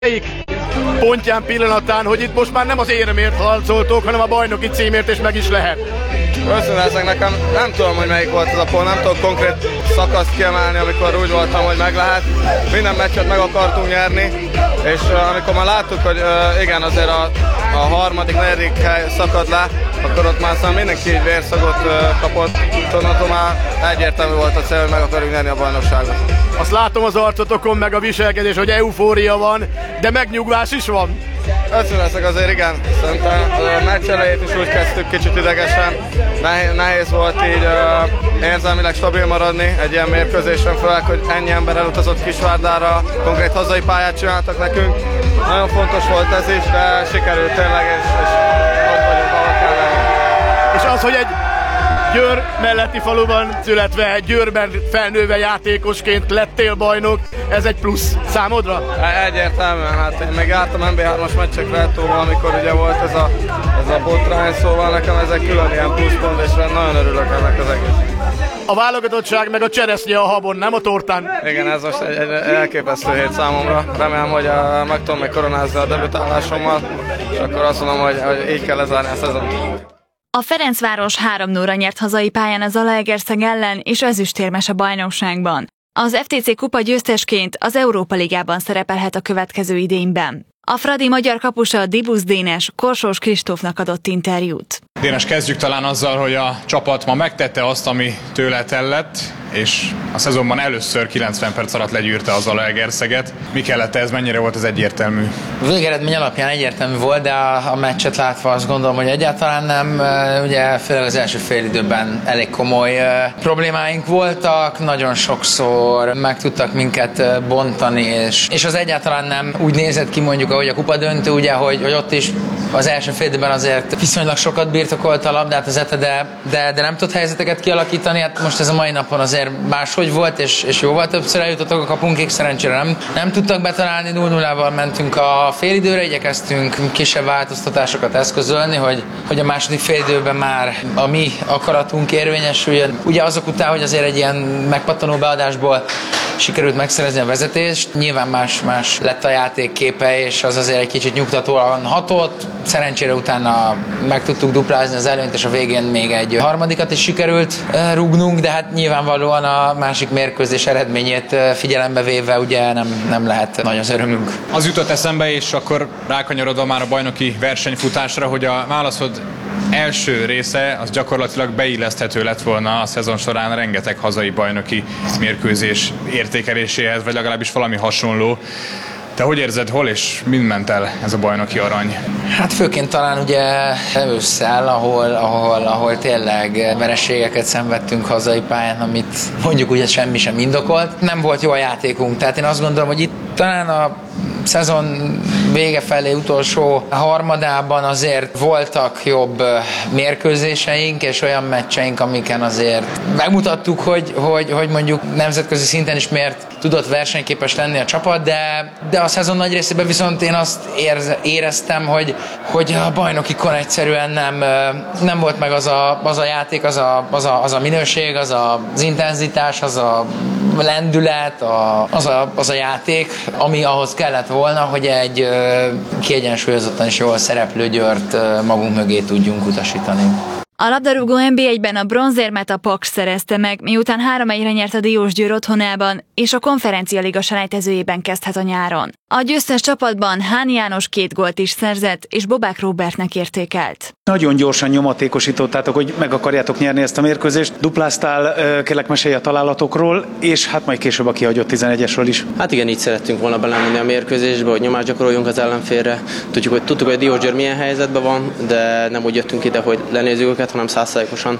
pontján pillanatán, hogy itt most már nem az éremért harcoltok, hanem a bajnoki címért, és meg is lehet. Őszintén nekem nem tudom, hogy melyik volt ez a pont, nem tudok konkrét szakaszt kiemelni, amikor úgy voltam, hogy meg lehet. Minden meccset meg akartunk nyerni, és amikor már láttuk, hogy igen, azért a harmadik, negyedik hely szakad le, akkor ott már aztán mindenki egy vérszagot kapott. Onnantól már egyértelmű volt a cél, hogy meg akarjuk nyerni a bajnokságot. Azt látom az arcotokon, meg a viselkedés, hogy eufória van, de megnyugvás is van. Össze azért igen, szerintem a meccs elejét is úgy kezdtük kicsit idegesen. Nehéz volt így érzelmileg stabil maradni egy ilyen mérkőzésen, főleg, hogy ennyi ember elutazott Kisvárdára, konkrét hazai pályát csináltak nekünk. Nagyon fontos volt ez is, de sikerült tényleg, és ott vagyunk, ahol kell lenni. És az, hogy egy Győr melletti faluban születve, Győrben felnőve játékosként lettél bajnok, ez egy plusz számodra? Egyértelműen, hát én meg jártam MB3-as meccsekre túl, amikor ugye volt ez a botrány, szóval nekem ez egy külön ilyen pluszpont, és nagyon örülök ennek az egész. A válogatottság meg a cseresznye a habon, nem a tortán? Igen, ez most egy elképesztő hét számomra. Remélem, hogy meg tudom még koronázni a debütálásommal, és akkor azt mondom, hogy így kell lezárni a szezont. A Ferencváros 3-0-ra nyert hazai pályán a Zalaegerszeg ellen, és ezüstérmes a bajnokságban. Az FTC kupa győztesként az Európa Ligában szerepelhet a következő idényben. A fradi magyar kapusa Dibusz Dénes Korsós Kristófnak adott interjút. Dénes, kezdjük talán azzal, hogy a csapat ma megtette azt, ami tőle tellett, és a szezonban először 90 perc alatt legyűrte az Zalaegerszeget. Mi kellett ez, mennyire volt ez egyértelmű? A végeredmény alapján egyértelmű volt, de a meccset látva azt gondolom, hogy egyáltalán nem. Ugye főleg az első félidőben elég komoly problémáink voltak, nagyon sokszor meg tudtak minket bontani, és az egyáltalán nem úgy nézett ki mondjuk, ahogy a kupa döntő, ugye, hogy ott is az első félidőben azért viszonylag sokat birtokolta a labdát az Ete, de nem tudott helyzeteket kialakítani. Hát most ez a mai napon azért máshogy volt, és jóval többször eljutottak a kapunkig, szerencsére nem tudtak betalálni, 0-0-val mentünk a félidőre, igyekeztünk kisebb változtatásokat eszközölni, hogy a második félidőben már a mi akaratunk érvényesüljön. Ugye azok után, hogy azért egy ilyen megpattanó beadásból sikerült megszerezni a vezetést, nyilván más lett a játék képe, és az azért egy kicsit nyugtatóan hatott. Szerencsére utána meg tudtuk duplázni az előnyt, és a végén még egy harmadikat is sikerült rúgnunk, de hát nyilvánvalóan a másik mérkőzés eredményét figyelembe véve ugye nem lehet nagy az örömünk. Az jutott eszembe, és akkor rákanyarodva már a bajnoki versenyfutásra, hogy a válaszod első része az gyakorlatilag beilleszthető lett volna a szezon során rengeteg hazai bajnoki mérkőzés értékeléséhez, vagy legalábbis valami hasonló. Te hogy érzed, hol és mind ment el ez a bajnoki arany? Hát főként talán ugye ősszel, ahol tényleg vereségeket szenvedtünk hazai pályán, amit mondjuk ugye semmi sem indokolt. Nem volt jó a játékunk, tehát én azt gondolom, hogy itt talán a szezon vége felé utolsó harmadában azért voltak jobb mérkőzéseink, és olyan meccseink, amiken azért megmutattuk, hogy mondjuk nemzetközi szinten is miért tudott versenyképes lenni a csapat, de a szezon nagy részében viszont én azt éreztem, hogy a bajnokikon egyszerűen nem volt meg az a játék, az a minőség, az intenzitás, az a lendület, az a játék, ami ahhoz kellett volna, hogy egy kiegyensúlyozottan és jól szereplő Győrt magunk mögé tudjunk utasítani. A labdarúgó NB1-ben a bronzérmet a Paks szerezte meg, miután 3-1-re nyert a Diósgyőr otthonában, és a Konferencia Liga selejtezőjében kezdhet a nyáron. A győztes csapatban Háni János 2 gólt is szerzett, és Bobák Róbertnek értékelt. Nagyon gyorsan nyomatékosítottátok, hogy meg akarjátok nyerni ezt a mérkőzést. Dupláztál, kérlek mesélj a találatokról, és hát majd később a kihagyott 11-esről is. Hát igen, így szerettünk volna belemenni a mérkőzésbe, hogy nyomást gyakoroljunk az ellenfélre. Tudtuk, hogy Diósgyőr milyen helyzetben van, de nem úgy jöttünk ide, hogy lenézzük őket, hanem 100%-osan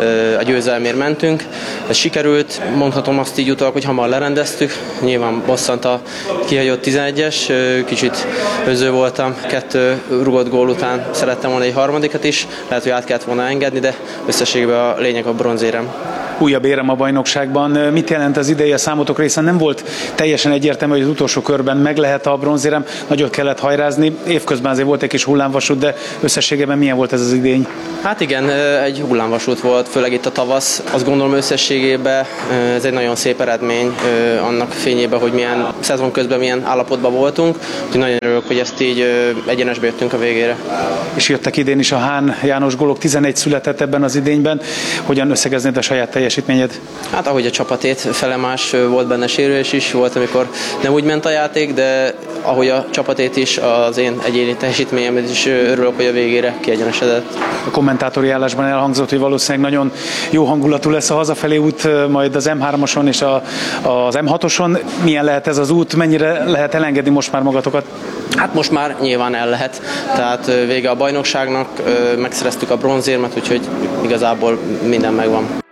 a győzelmért mentünk. Ez sikerült, mondhatom azt így utólag, hogy hamar lerendeztük. Nyilván bosszant a kihagyott 11-es, kicsit öző voltam, 2 rugott gól után szerettem volna egy harmadikat is, lehet, hogy át kellett volna engedni, de összességében a lényeg a bronzérem. újabb érem a bajnokságban. Mit jelent az ideje számotokra, hiszen nem volt teljesen egyértelmű, hogy az utolsó körben meg lehet a bronzérem, nagyot kellett hajrázni. Évközben azért volt egy kis hullámvasút, de összességében milyen volt ez az idény? Hát igen, egy hullámvasút volt, főleg itt a tavasz. Azt gondolom összességében ez egy nagyon szép eredmény annak fényében, hogy milyen szezon közben milyen állapotban voltunk. Úgyhogy nagyon örülök, hogy ezt így egyenesbe jöttünk a végére. És jöttek idén is a Hán János gólok, 11 született ebben az idényben. Hogyan összegeznéd a saját teljesítményed? Hát ahogy a csapatét, felemás volt benne sérülés is, volt, amikor nem úgy ment a játék, de ahogy a csapatét is, az én egyéni teljesítményemet is örülök, hogy a végére kiegyenesedett. A kommentátori állásban elhangzott, hogy valószínűleg nagyon jó hangulatú lesz a hazafelé út, majd az M3-oson és az M6-oson. Milyen lehet ez az út, mennyire lehet elengedni most már magatokat? Hát most már nyilván el lehet, tehát vége a bajnokságnak, megszereztük a bronzérmet, úgyhogy igazából minden megvan.